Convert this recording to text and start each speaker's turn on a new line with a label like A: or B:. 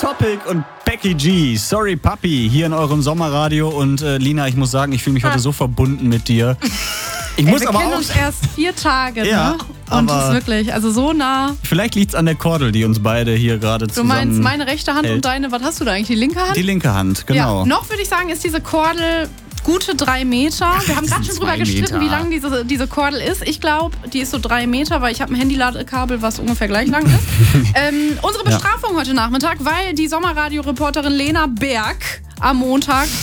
A: Topic und Becky G, Sorry Papi, hier in eurem Sommerradio. Und Lina, ich muss sagen, ich fühle mich heute so verbunden mit dir.
B: Wir kennen uns erst 4 Tage, ne? Und es ist wirklich, also so nah.
A: Vielleicht liegt es an der Kordel, die uns beide hier gerade zusammen
B: Du meinst meine rechte Hand
A: hält.
B: und deine, was hast du da eigentlich, die linke Hand?
A: Die linke Hand, genau.
B: Ja, noch würde ich sagen, ist diese Kordel gute 3 Meter. Wir haben gerade schon drüber gestritten, wie lang diese Kordel ist. Ich glaube, die ist so 3 Meter, weil ich habe ein Handyladekabel, was ungefähr gleich lang ist. Unsere Bestrafung heute Nachmittag, weil die Sommerradio-Reporterin Lena Berg am Montag